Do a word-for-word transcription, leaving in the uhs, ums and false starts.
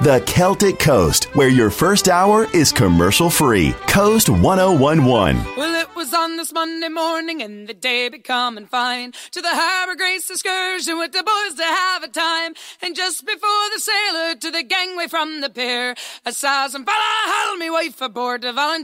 The Celtic Coast, where your first hour is commercial-free. Coast ten eleven. Well, it was on this Monday morning and the day becoming fine. To the Harbour Grace excursion with the boys to have a time. And just before the sailor to the gangway from the pier, I saw some fella haul me wife aboard the Volunteer.